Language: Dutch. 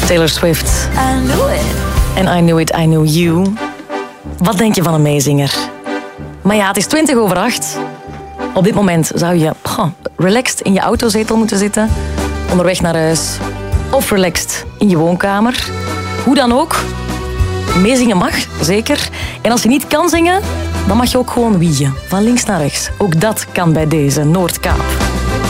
Taylor Swift. I knew it. En I Knew It, I Knew You. Wat denk je van een meezinger? Maar ja, het is 8:20. Op dit moment zou je relaxed in je autozetel moeten zitten. Onderweg naar huis. Of relaxed in je woonkamer. Hoe dan ook. Meezingen mag, zeker. En als je niet kan zingen, dan mag je ook gewoon wiegen. Van links naar rechts. Ook dat kan bij deze Noordkaap.